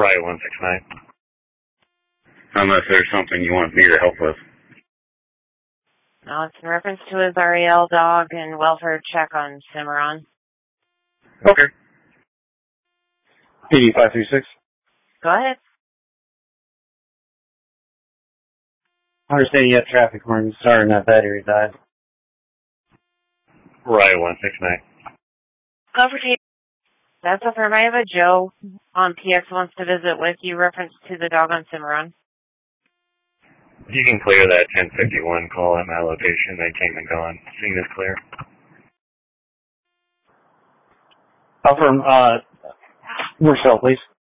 Right, 169. Unless there's something you want me to help with. No, it's in reference to his REL dog and welfare check on Cimarron. Okay. 8536. Go ahead. Understand you have traffic warnings starting that battery died. Right, 169. Go for T. That's affirmative. Joe on PX wants to visit with you, reference to the dog on Cimarron. You can clear that 1051 call at my location. They came and gone. Scene is clear. Affirm, Rochelle, please.